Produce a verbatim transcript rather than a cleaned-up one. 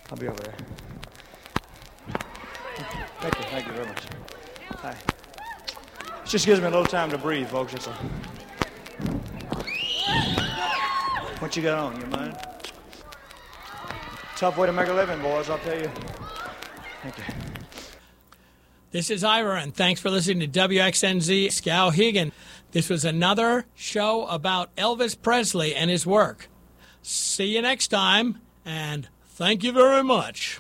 I'll be over there. Thank you. Thank you very much. Hi. It just gives me a little time to breathe, folks. That's all. What you got on, you mind? Tough way to make a living, boys, I'll tell you. Thank you. This is Ira, and thanks for listening to W X N Z Skowhegan. This was another show about Elvis Presley and his work. See you next time, and thank you very much.